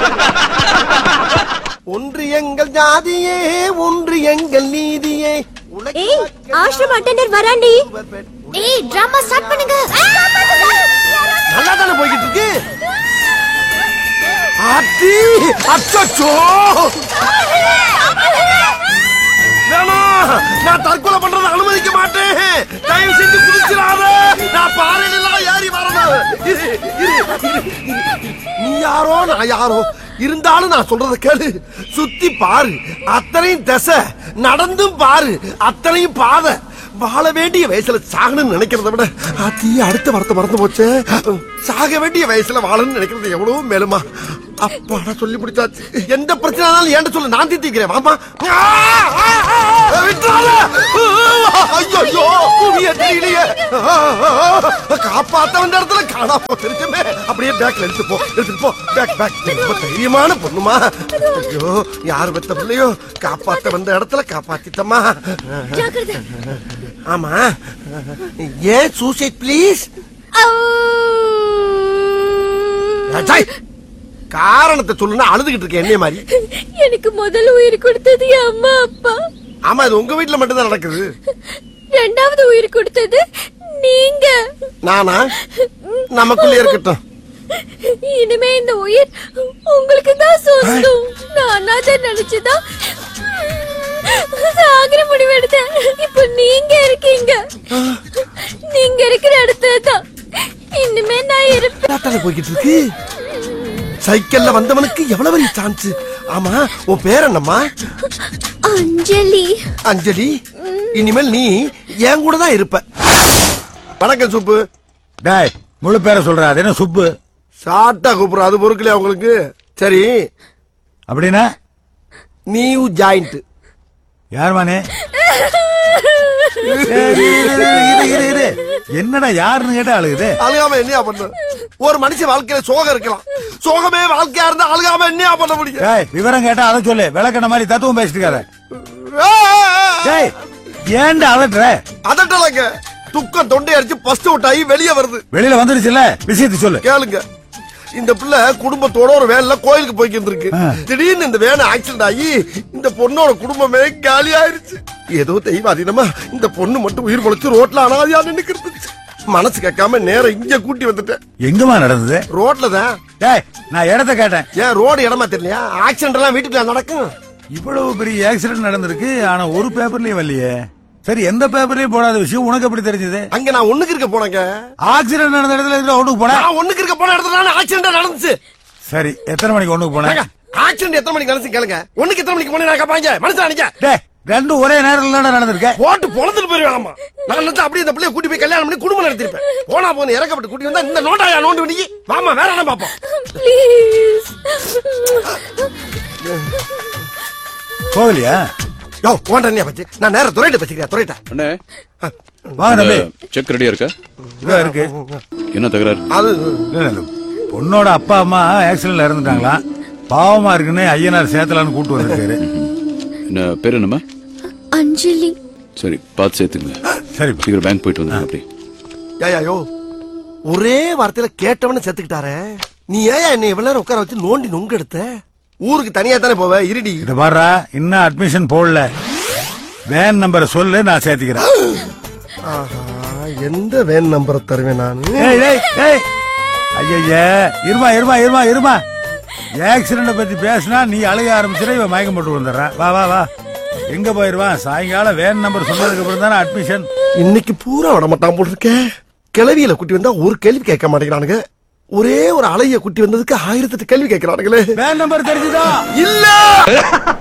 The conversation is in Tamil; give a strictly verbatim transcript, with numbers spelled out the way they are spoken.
ஒன்று எங்கள் ஜாதியே, ஒன்று எங்கள் நீதியே. ஏய், ஆஷ்ரம் அட்டெண்டர் வராண்டி. ஏய், டிராமா ஸ்டார்ட் பண்ணுங்க. நல்லா தானே போய்கிட்டு இருக்கு. அத்தி அச்சோ, நான் தற்கொலை பண்றதை அனுமதிக்க மாட்டேன். தயவு செஞ்சு குதிச்சிடாத. நான் பாறையில ஏறி வரணும். நீ யாரோ நான் யாரோ இருந்தாலும் நான் சொல்றத கேளு. சுத்தி பாரு, அத்தனையும் திசை. நடந்தும் பாரு, அத்தனையும் பாதை. வாழ வேண்டிய வயசுல சாகணும்னு நினைக்கிறத விட அத்தி அடுத்த வார்த்தை மறந்து போச்சு. சாக வேண்டிய வயசுல வாழணும்னு நினைக்கிறது எவ்வளவு மேலுமா. அப்பாடா சொல்லி முடிச்சாச்சு. எந்த பிரச்சனைனாலும் ஏன்ட சொல்லு, நான் தீர்த்திக்கிறேன். வாமா. காப்பாத்த வந்த இடத்துல காணாம தெரிஞ்சுமே. அப்படியே பேக்ல எடுத்து போ, எடுத்துட்டு போ. Back back. தைரியமான பொண்ணுமா. ஐயோ, யார் பெத்த பிள்ளையோ காப்பாத்த வந்த இடத்துல காப்பாத்திட்டமா. ஆமா, ஏன் சூசைட் ப்ளீஸ்? காரணத்தை சொல்லுன்னா அழுதுகிட்டு இருக்க என்னைய மாதிரி. எனக்கு முதல் உயிர் கொடுத்தது அம்மா அப்பா. ஆமா, இது உங்க வீட்டுல மட்டும் தான் நடக்குது. இரண்டாவது உயிர் கொடுத்தது நீங்க. நானா? நமக்குள்ளே இருக்கட்டும். இனிமே இந்த உயிர் உங்களுக்கு தான் சொந்தம். நான் தான் நினைச்சுதான் சாகர முடிவெடுத்தேன். இப்ப நீங்க இருக்கீங்க. நீங்க இருக்கிற இடத்துலதான் இனிமே நான் இருப்பேன். போய்கிட்டு இருக்கு. சைக்கிள்ல வந்தவனுக்கு எவ்வளவு பெரிய சான்ஸ். ஆமா, உன் பேர் என்னம்மா? அஞ்சலி. அஞ்சலி, இனிமேல் நீ என் கூட தான் இருப்ப. வணக்கம் சுப்பு. டேய், முழு பேரை சொல்ற. அது என்ன சுப்பு? சாட்டா கூப்பிடுற, அது பொறுக்கலையா உங்களுக்கு? சரி, அப்படின்னா நியூ ஜாயிண்ட். யாருமானே? என்னடா யாருன்னு கேட்டா அழுகுது. அழுகாம என்னையா பண்ண? ஒரு மனுஷன் வாழ்க்கையில சோகம் இருக்கலாம். சோகமே வாழ்க்கையா இருந்தா அழுகாம என்னையா பண்ண முடியும்? விவரம் கேட்டா அதை சொல்லு. விளக்கண மாதிரி தத்துவம் பேசிட்டு இருக்காத. ஏன்டா அதட்டுற? அதட்டலங்க, துக்கம் தொண்டை அடிச்சு பஸ்ட் அவுட் ஆகி வெளியே வருது. வெளியில வந்துருச்சுல, விஷயத்தை சொல்லு. கேளுங்க. இந்த பிள்ளை குடும்பத்தோட ஒரு வேன்ல கோயிலுக்கு போய்க்கிட்டு இருக்கு. திடீர்னு இந்த வேன் ஆக்சிடென்ட் ஆகி இந்த பொண்ணோட குடும்பமே காலி ஆயிருச்சு. ஏதோ தெய்வ அதீனமா இந்த பொண்ணு மட்டும் உயிர் பொழைச்சு ரோட்ல அனாதையா நின்னுக்கிறது. மனசு கேட்காம நேரம் இங்க கூட்டி வந்துட்டேன். எங்கமா நடந்தது? ரோட்ல தான். டேய், நான் இடத்த கேட்டேன். ஏன் ரோடு இடமா தெரியலையா? ஆக்சிடென்ட் எல்லாம் வீட்டுக்குள்ள நடக்கும். இவ்வளவு பெரிய ஆக்சிடென்ட் நடந்திருக்கு, ஆனா ஒரு பேப்பர்லயும் வரலையே. சரி, எந்த பேப்பர்லயும் போடாத விஷயம் உனக்கு எப்படி தெரிஞ்சது? அங்க நான் ஒண்ணுக்கு இருக்க போனேங்க. ஆக்சிடென்ட் நடந்த இடத்துல ஒண்ணுக்கு போன? நான் ஒண்ணுக்கு இருக்க போன இடத்துல ஆக்சிடென்ட் நடந்துச்சு. சரி, எத்தனை மணிக்கு ஒண்ணுக்கு போன? ஆக்சிடென்ட் எத்தனை மணிக்கு நடந்துச்சு கேளுங்க. ஒண்ணுக்கு எத்தனை மணிக்கு போனேன் கேட்பாங்க. மனுஷன் நினைக்க. டேய், ரெண்டும் ஒரே நேரத்துல தான் நடந்திருக்க. போட்டு பொழந்துட்டு போயிருவாங்கம்மா. நான் வந்து அப்படியே இந்த பிள்ளைய கூட்டி போய் கல்யாணம் பண்ணி குடும்பம் நடத்திருப்பேன். போனா போன இறக்கப்பட்டு கூட்டி வந்தா இந்த நோட்டாயா நோண்டு பண்ணி வாமா வேற என்ன பாப்போம். போகலையா? யோ, ஓண்டனியா பத்தி நான் நேரா துரைட்ட பத்திக்கிறேன். துரைட்ட அண்ணே, வா தம்பி. செக் ரெடியா இருக்கா? இதா இருக்கு. என்ன தகராறு? அது பொண்ணோட அப்பா அம்மா ஆக்சிடென்ட்ல இறந்துட்டாங்களா. பாவமா இருக்குன்னு ஐயனார் சேத்தலான்னு கூட்டு வந்திருக்காரு. என்ன பேர் என்னம்மா? அஞ்சலி. சரி, பார்த்து சேர்த்துங்க. சரி, சீக்கிரம் பேங்க் போயிட்டு வந்து அப்படி. யோ, ஒரே வார்த்தையில கேட்டவன செத்துக்கிட்டாரு. நீ ஏன் என்ன இவ்வளவு நேரம் உட்கார வச்சு நோண்டி நொங்க எடுத்த? ஊருக்கு தனியா தானே போவ? இருடி. இத பாரு, இன்னும் அட்மிஷன் போடல. வேன் நம்பரை சொல்லு, நான் சேர்த்துக்கிறேன். எந்த வேன் நம்பரை தருவேன் நான்? ஐயா, இருமா இருமா இருமா இருமா. ஆக்சிடென்ட பத்தி பேசினா நீ அழுக ஆரம்பிச்சுட, இவன் மயக்கம் போட்டு வந்துடுறான். வா வா வா. எங்க போயிருவான்? சாயங்காலம் வேன் நம்பர் சொன்னதுக்கு அப்புறம் தானே அட்மிஷன். இன்னைக்கு பூரா விட மாட்டான் போட்டிருக்கேன். கிளவியில குட்டி வந்தா ஒரு கேள்வி கேட்க மாட்டேங்கிறானுங்க. ஒரே ஒரு அலைய குட்டி வந்ததுக்கு ஆயிரத்தி எட்டு கேள்வி கேட்கிறானுங்களே. வேன் நம்பர் தெரிஞ்சுதா? இல்ல.